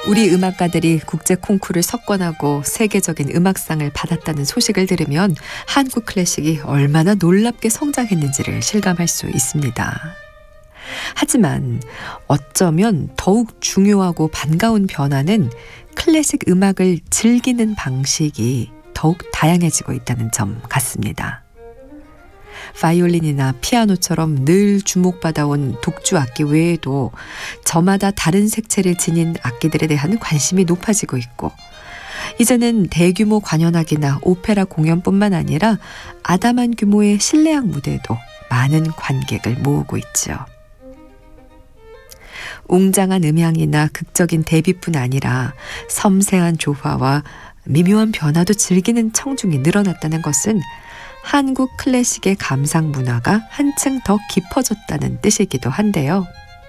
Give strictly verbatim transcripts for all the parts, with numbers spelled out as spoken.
우리 음악가들이 국제 콩쿠르를 석권하고 세계적인 음악상을 받았다는 소식을 들으면 한국 클래식이 얼마나 놀랍게 성장했는지를 실감할 수 있습니다. 하지만 어쩌면 더욱 중요하고 반가운 변화는 클래식 음악을 즐기는 방식이 더욱 다양해지고 있다는 점 같습니다. 바이올린이나 피아노처럼 늘 주목받아온 독주 악기 외에도 저마다 다른 색채를 지닌 악기들에 대한 관심이 높아지고 있고, 이제는 대규모 관현악이나 오페라 공연뿐만 아니라 아담한 규모의 실내악 무대도 많은 관객을 모으고 있죠. 웅장한 음향이나 극적인 대비뿐 아니라 섬세한 조화와 미묘한 변화도 즐기는 청중이 늘어났다는 것은 한국 클래식의 감상 문화가 한층 더 깊어졌다는 뜻이기도 한데요.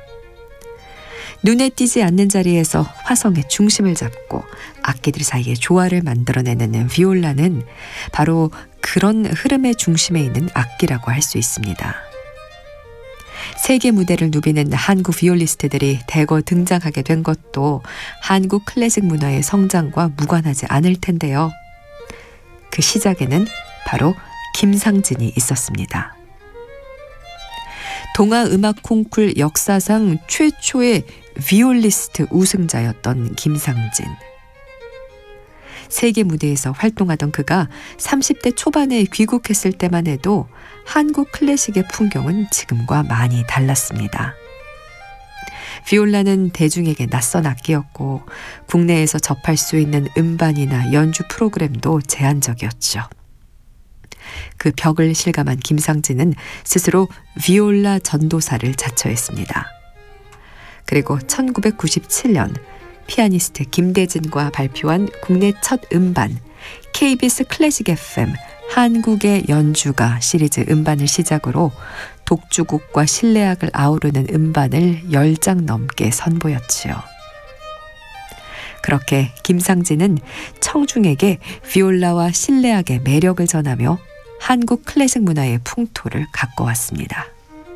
눈에 띄지 않는 자리에서 화성의 중심을 잡고 악기들 사이에 조화를 만들어내는 비올라는 바로 그런 흐름의 중심에 있는 악기라고 할 수 있습니다. 세계 무대를 누비는 한국 비올리스트들이 대거 등장하게 된 것도 한국 클래식 문화의 성장과 무관하지 않을 텐데요. 그 시작에는 바로 김상진이 있었습니다. 동아음악 콩쿨 역사상 최초의 비올리스트 우승자였던 김상진. 세계 무대에서 활동하던 그가 삼십 대 초반에 귀국했을 때만 해도 한국 클래식의 풍경은 지금과 많이 달랐습니다. 비올라는 대중에게 낯선 악기였고 국내에서 접할 수 있는 음반이나 연주 프로그램도 제한적이었죠. 그 벽을 실감한 김상진은 스스로 비올라 전도사를 자처했습니다. 그리고 천구백구십칠 년 피아니스트 김대진과 발표한 국내 첫 음반 케이비에스 클래식 에프엠 한국의 연주가 시리즈 음반을 시작으로 독주곡과 실내악을 아우르는 음반을 열 장 넘게 선보였지요. 그렇게 김상진은 청중에게 비올라와 실내악의 매력을 전하며 한국 클래식 문화의 풍토를 가꿔왔습니다.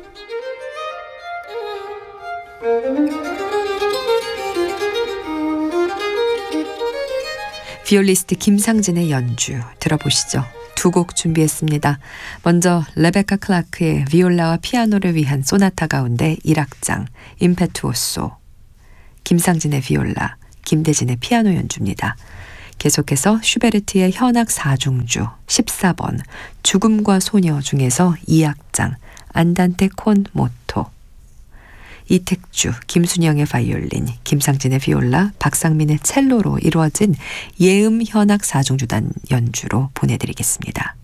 비올리스트 김상진의 연주 들어보시죠. 두 곡 준비했습니다. 먼저 레베카 클라크의 비올라와 피아노를 위한 소나타 가운데 일 악장 임페투오소, 김상진의 비올라, 김대진의 피아노 연주입니다. 계속해서 슈베르트의 현악 사중주 십사 번 죽음과 소녀 중에서 이 악장 안단테 콘 모토, 이택주, 김순영의 바이올린, 김상진의 비올라, 박상민의 첼로로 이루어진 예음 현악 사중주단 연주로 보내드리겠습니다.